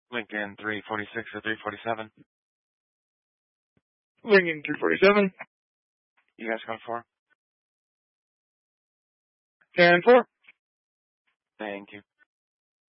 Lincoln 346 or 347. Lincoln 347. You guys going for? 10-4. Thank you.